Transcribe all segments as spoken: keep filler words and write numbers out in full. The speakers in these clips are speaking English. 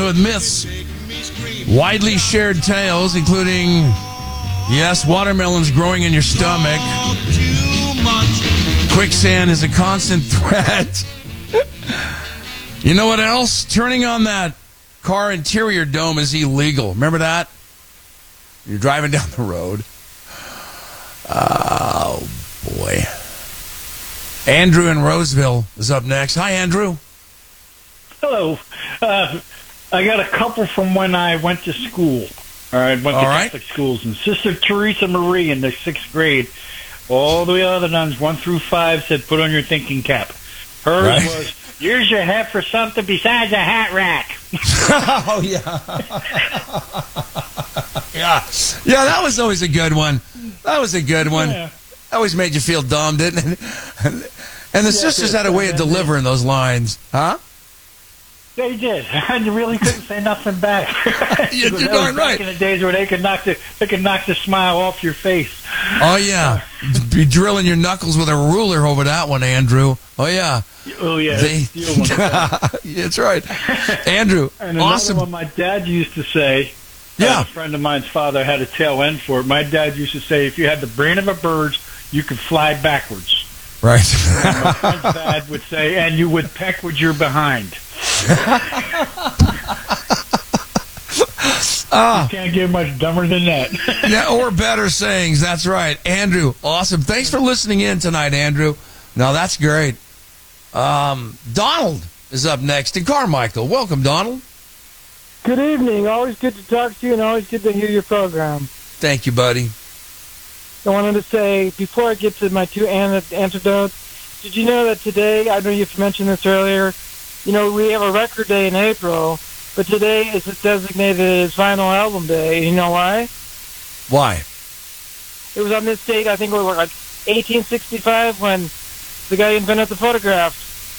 childhood myths. Widely shared tales, including, yes, watermelons growing in your stomach. Quicksand is a constant threat. You know what else? Turning on that car interior dome is illegal. Remember that? You're driving down the road. Oh, boy. Andrew in Roseville is up next. Hi, Andrew. Hello. Uh, I got a couple from when I went to school. All right, went to All right. Catholic schools. And Sister Teresa Marie in the sixth grade, all the other nuns, one through five, said, put on your thinking cap. Hers Right. was, use your head for something besides a hat rack. Oh, yeah. yeah. Yeah, that was always a good one. That was a good one. Yeah. Always made you feel dumb, didn't it? And the sisters had a way of delivering those lines. Huh? They did. And you really couldn't say nothing back. You're That was darn back right. in the days where they could knock the they could knock the smile off your face. Oh, yeah. Be drilling your knuckles with a ruler over that one, Andrew. Oh, yeah. Oh yeah, They- steel one. That's right. Andrew, And another awesome. one my dad used to say. Yeah. A friend of mine's father had a tail end for it. My dad used to say, if you had the brain of a bird, you could fly backwards. Right. And my friend's dad would say, and you would peck with your behind. Ah. You can't get much dumber than that. Yeah, or better sayings. That's right. Andrew, awesome. Thanks for listening in tonight, Andrew. No, that's great. Um, Donald is up next. And Carmichael. Welcome, Donald. Good evening. Always good to talk to you and always good to hear your program. Thank you, buddy. I wanted to say, before I get to my two an- antidotes, did you know that today, I know you've mentioned this earlier, you know, we have a record day in April, but today is designated as Vinyl Album Day. You know why? Why? It was on this date, I think it was like eighteen sixty-five, when the guy invented the photograph.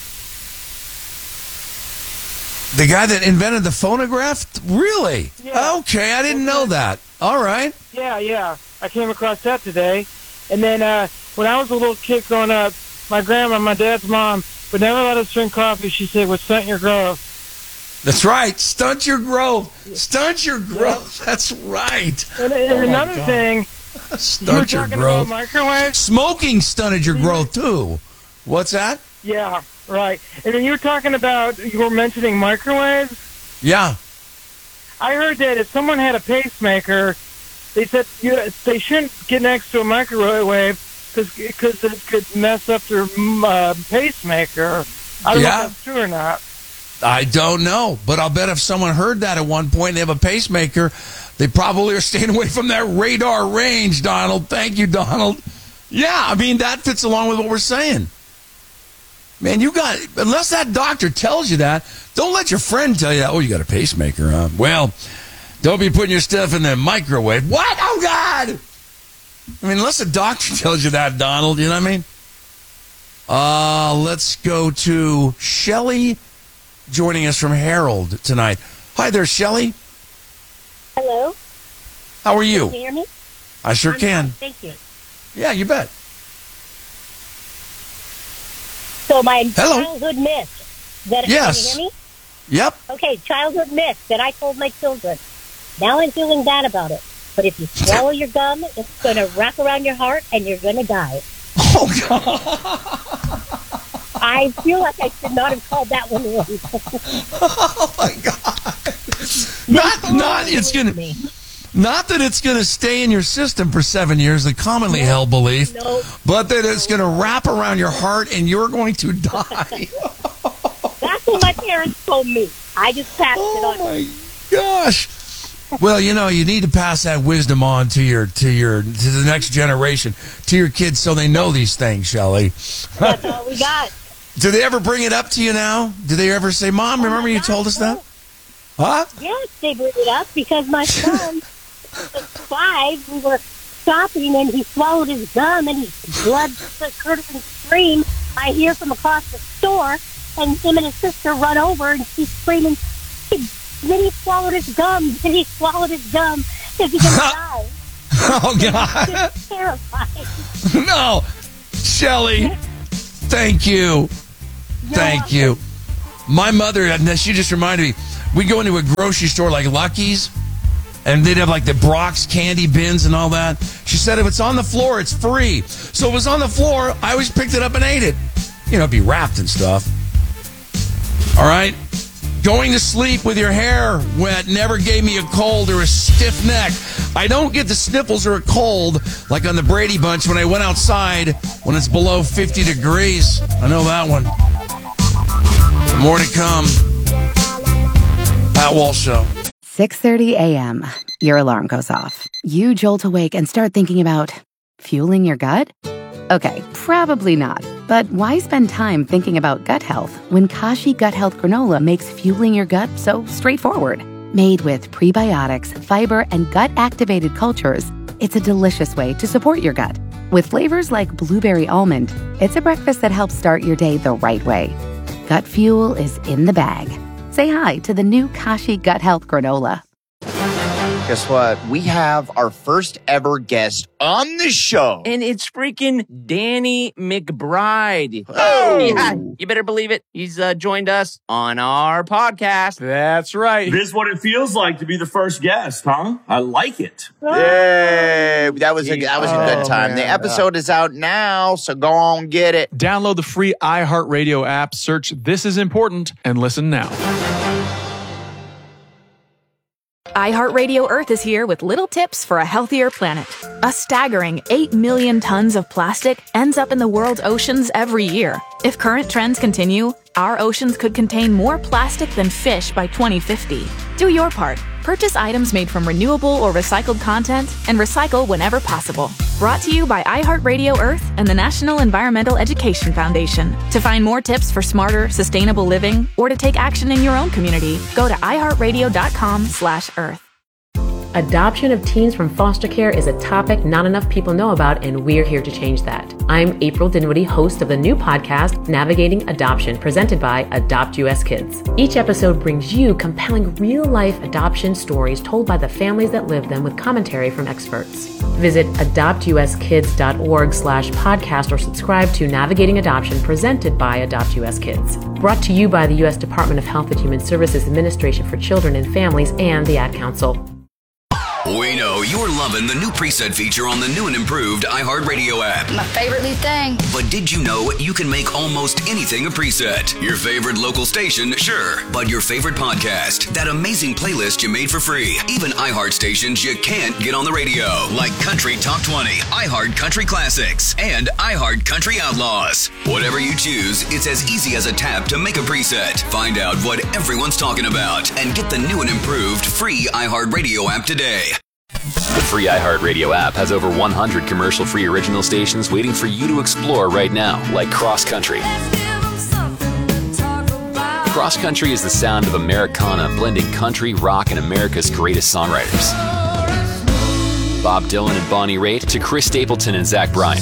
The guy that invented the phonograph? Really? Yeah. Okay, I didn't know that. All right. Yeah, yeah. I came across that today. And then uh, when I was a little kid growing up, my grandma, my dad's mom, would never let us drink coffee. She said, "Would stunt your growth." That's right. Stunt your growth. Stunt your growth. That's right. And, and another thing, you were Stunt your talking growth. about microwaves. Smoking stunted your growth, too. What's that? Yeah, right. And then you were talking about, you were mentioning microwaves. Yeah. I heard that if someone had a pacemaker, they said you, they shouldn't get next to a microwave because it could mess up their mm, uh, pacemaker. I don't Yeah. know if that's true or not. I don't know, but I'll bet if someone heard that at one point and they have a pacemaker, they probably are staying away from that radar range, Donald. Thank you, Donald. Yeah, I mean, that fits along with what we're saying. Man, you got, unless that doctor tells you that, don't let your friend tell you that, oh, you got a pacemaker, huh? Well, don't be putting your stuff in the microwave. What? Oh, God! I mean, unless a doctor tells you that, Donald, you know what I mean? Uh, let's go to Shelley joining us from Herald tonight. Hi there, Shelley. Hello. How are you? Can you hear me? I sure I'm can. fine, thank you. Yeah, you bet. So my Hello. childhood myth. That, Yes. Can you hear me? Yep. Okay, childhood myth that I told my children. Now I'm feeling bad about it. But if you swallow your gum, it's going to wrap around your heart and you're going to die. Oh, God. I feel like I should not have called that one in. Oh, my God. Not, not, it's going to, not that it's going to stay in your system for seven years, the commonly held belief, No. but that it's going to wrap around your heart and you're going to die. That's what my parents told me. I just passed Oh, it on. my gosh. Well, you know, you need to pass that wisdom on to your to your to the next generation, to your kids, so they know these things, Shelley. That's all we got. Do they ever bring it up to you now? Do they ever say, "Mom, remember Oh my you God, told us no. that"? Huh? Yes, they bring it up because my son was five. We were shopping and he swallowed his gum and his blood curdled and screamed. I hear from across the store, and him and his sister run over and she's screaming. Then he swallowed his gum. Then he swallowed his gum. Is he gonna die? Oh God! It's terrifying. No, Shelley. Thank you. Thank you. My mother, she just reminded me, we'd go into a grocery store like Lucky's, and they'd have like the Brock's candy bins and all that. She said if it's on the floor, it's free. So if it was on the floor, I always picked it up and ate it. You know, it'd be wrapped and stuff. All right? Going to sleep with your hair wet never gave me a cold or a stiff neck. I don't get the sniffles or a cold like on the Brady Bunch when I went outside when it's below fifty degrees. I know that one. More to come. Pat Walsh Show. six thirty a.m. Your alarm goes off. You jolt awake and start thinking about fueling your gut? Okay, probably not. But why spend time thinking about gut health when Kashi Gut Health Granola makes fueling your gut so straightforward? Made with prebiotics, fiber, and gut-activated cultures, it's a delicious way to support your gut. With flavors like blueberry almond, it's a breakfast that helps start your day the right way. Gut fuel is in the bag. Say hi to the new Kashi Gut Health Granola. Guess what? We have our first ever guest on the show. And it's freaking Danny McBride. Oh! Yeah, you better believe it. He's uh, joined us on our podcast. That's right. This is what it feels like to be the first guest, huh? I like it. Yay! That was a, that was a good time. Oh, the man. episode is out now, so go on, get it. Download the free iHeartRadio app, search This Is Important, and listen now. iHeartRadio Earth is here with little tips for a healthier planet. A staggering eight million tons of plastic ends up in the world's oceans every year. If current trends continue, our oceans could contain more plastic than fish by twenty fifty. Do your part. Purchase items made from renewable or recycled content and recycle whenever possible. Brought to you by iHeartRadio Earth and the National Environmental Education Foundation. To find more tips for smarter, sustainable living or to take action in your own community, go to iHeartRadio.com slash Earth. Adoption of teens from foster care is a topic not enough people know about, and we're here to change that. I'm April Dinwiddie, host of the new podcast, Navigating Adoption, presented by Adopt U S Kids. Each episode brings you compelling real-life adoption stories told by the families that live them with commentary from experts. Visit adoptuskids.org slash podcast or subscribe to Navigating Adoption, presented by Adopt U S Kids. Brought to you by the U S Department of Health and Human Services Administration for Children and Families and the Ad Council. We know you're loving the new preset feature on the new and improved iHeartRadio app. My favorite new thing. But did you know you can make almost anything a preset? Your favorite local station, sure. But your favorite podcast, that amazing playlist you made for free. Even iHeart stations you can't get on the radio, like Country Top twenty, iHeart Country Classics, and iHeart Country Outlaws. Whatever you choose, it's as easy as a tap to make a preset. Find out what everyone's talking about and get the new and improved free iHeartRadio app today. The free iHeartRadio app has over one hundred commercial-free original stations waiting for you to explore right now, like Cross Country. Cross Country is the sound of Americana blending country, rock, and America's greatest songwriters. Bob Dylan and Bonnie Raitt to Chris Stapleton and Zach Bryan.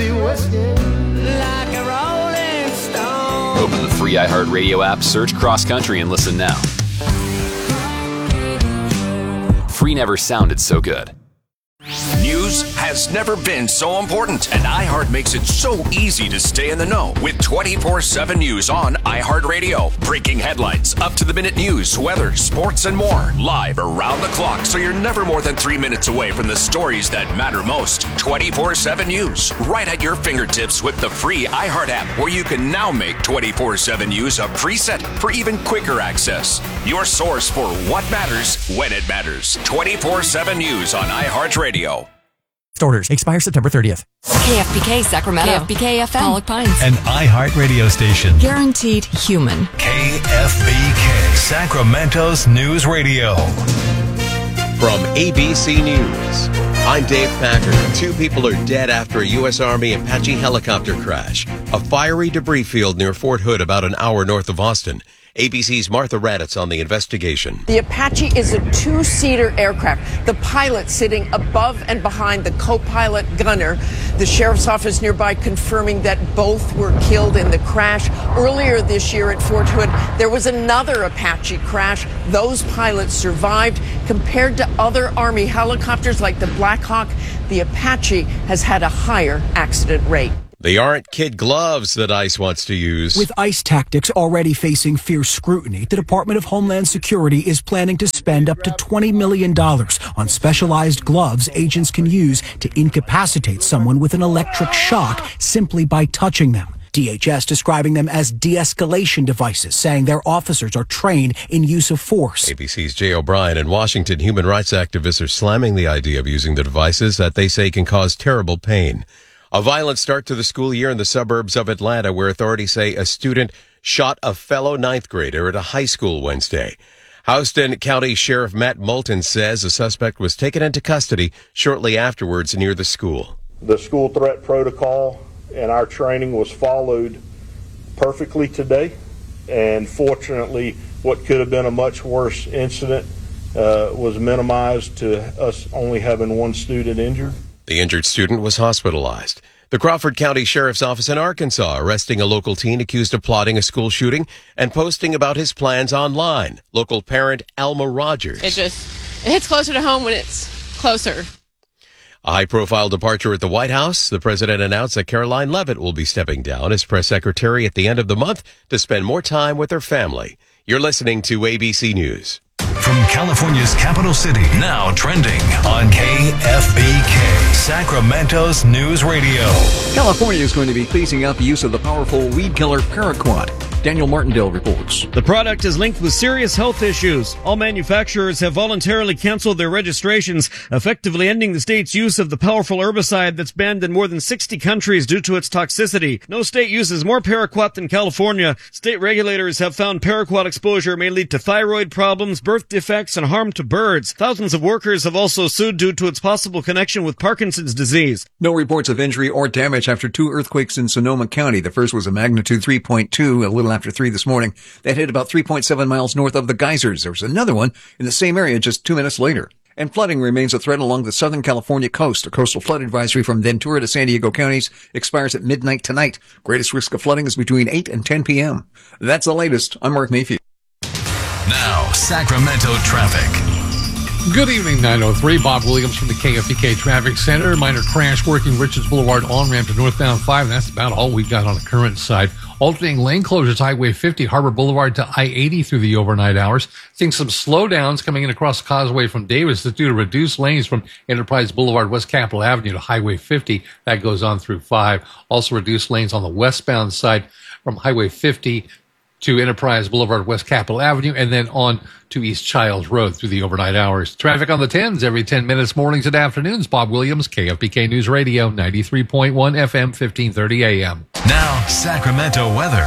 Open the free iHeartRadio app, search Cross Country, and listen now. Free never sounded so good. News has never been so important, and iHeart makes it so easy to stay in the know with twenty-four seven News on iHeartRadio. Breaking headlines, up-to-the-minute news, weather, sports, and more. Live around the clock, so you're never more than three minutes away from the stories that matter most. twenty-four seven News, right at your fingertips with the free iHeart app, where you can now make twenty-four seven News a preset for even quicker access. Your source for what matters when it matters. twenty-four seven News on iHeartRadio. Orders expire September thirtieth. K F B K Sacramento. K F B K F M. Pollock Pines. An iHeart radio station. Guaranteed human. K F B K, Sacramento's news radio. From A B C News, I'm Dave Packer. Two people are dead after a U S Army Apache helicopter crash. A fiery debris field near Fort Hood, about an hour north of Austin. A B C's Martha Raddatz on the investigation. The Apache is a two-seater aircraft. The pilot sitting above and behind the co-pilot gunner. The sheriff's office nearby confirming that both were killed in the crash. Earlier this year at Fort Hood, there was another Apache crash. Those pilots survived. Compared to other Army helicopters like the Black Hawk, the Apache has had a higher accident rate. They aren't kid gloves that ICE wants to use. With ICE tactics already facing fierce scrutiny, the Department of Homeland Security is planning to spend up to twenty million dollars on specialized gloves agents can use to incapacitate someone with an electric shock simply by touching them. D H S describing them as de-escalation devices, saying their officers are trained in use of force. A B C's Jay O'Brien and Washington human rights activists are slamming the idea of using the devices that they say can cause terrible pain. A violent start to the school year in the suburbs of Atlanta, where authorities say a student shot a fellow ninth grader at a high school Wednesday. Houston County Sheriff Matt Moulton says a suspect was taken into custody shortly afterwards near the school. The school threat protocol and our training was followed perfectly today, and fortunately what could have been a much worse incident uh, was minimized to us only having one student injured. The injured student was hospitalized. The Crawford County Sheriff's Office in Arkansas arresting a local teen accused of plotting a school shooting and posting about his plans online. Local parent Alma Rogers. It just it hits closer to home when it's closer. A high-profile departure at the White House. The president announced that Caroline Leavitt will be stepping down as press secretary at the end of the month to spend more time with her family. You're listening to A B C News. From California's capital city, now trending on K F B K, Sacramento's News Radio. California is going to be phasing out the use of the powerful weed killer paraquat. Daniel Martindale reports. The product is linked with serious health issues. All manufacturers have voluntarily canceled their registrations, effectively ending the state's use of the powerful herbicide that's banned in more than sixty countries due to its toxicity. No state uses more paraquat than California. State regulators have found paraquat exposure may lead to thyroid problems, birth defects, and harm to birds. Thousands of workers have also sued due to its possible connection with Parkinson's disease. No reports of injury or damage after two earthquakes in Sonoma County. The first was a magnitude three point two, a little after three this morning. That hit about three point seven miles north of the geysers. There was another one in the same area just two minutes later. And flooding remains a threat along the Southern California coast. A coastal flood advisory from Ventura to San Diego counties expires at midnight tonight. Greatest risk of flooding is between eight and ten p.m. That's the latest. I'm Mark Mayfield. Now, Sacramento traffic. Good evening, nine oh three. Bob Williams from the K F B K Traffic Center. Minor crash working Richards Boulevard on-ramp to northbound five, and that's about all we've got on the current side. Alternating lane closures, Highway fifty, Harbor Boulevard to I eighty through the overnight hours. Seeing some slowdowns coming in across the causeway from Davis. That's due to reduced lanes from Enterprise Boulevard, West Capitol Avenue to Highway fifty. That goes on through five. Also reduced lanes on the westbound side from Highway fifty to Enterprise Boulevard, West Capitol Avenue, and then on to East Childs Road through the overnight hours. Traffic on the tens every ten minutes, mornings and afternoons. Bob Williams, K F B K News Radio, ninety-three point one F M, fifteen thirty A M. Now, Sacramento weather.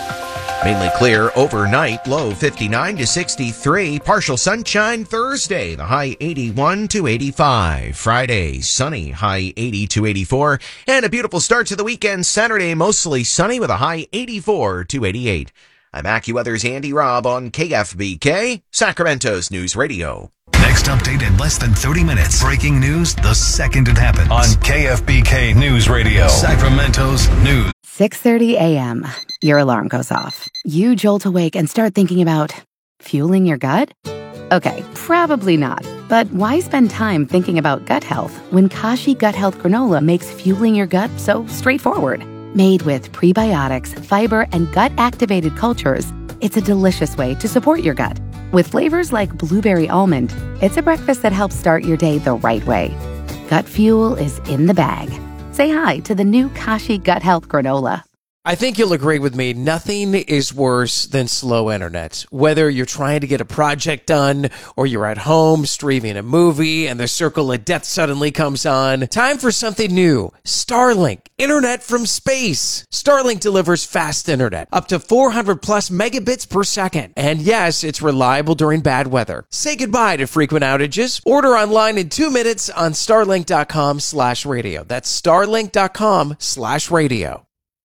Mainly clear overnight, low fifty-nine to sixty-three. Partial sunshine Thursday, the high eighty-one to eighty-five. Friday, sunny, high eighty to eighty-four. And a beautiful start to the weekend, Saturday, mostly sunny with a high eighty-four to eighty-eight. I'm AccuWeather's Andy Robb on K F B K, Sacramento's News Radio. Next update in less than thirty minutes. Breaking news the second it happens. On K F B K News Radio, Sacramento's News. six thirty a.m. Your alarm goes off. You jolt awake and start thinking about fueling your gut? Okay, probably not. But why spend time thinking about gut health when Kashi Gut Health Granola makes fueling your gut so straightforward? Made with prebiotics, fiber, and gut-activated cultures, it's a delicious way to support your gut. With flavors like blueberry almond, it's a breakfast that helps start your day the right way. Gut fuel is in the bag. Say hi to the new Kashi Gut Health Granola. I think you'll agree with me, nothing is worse than slow internet. Whether you're trying to get a project done or you're at home streaming a movie and the circle of death suddenly comes on, time for something new. Starlink, internet from space. Starlink delivers fast internet, up to four hundred plus megabits per second. And yes, it's reliable during bad weather. Say goodbye to frequent outages. Order online in two minutes on starlink.com slash radio. That's starlink.com slash radio.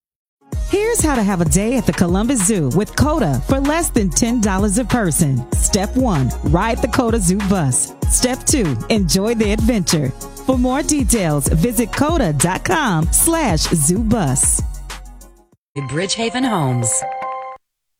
Here's how to have a day at the Columbus Zoo with COTA for less than ten dollars a person. Step one, ride the COTA Zoo bus. Step two, enjoy the adventure. For more details, visit COTA.com slash zoo bus. Bridgehaven Homes.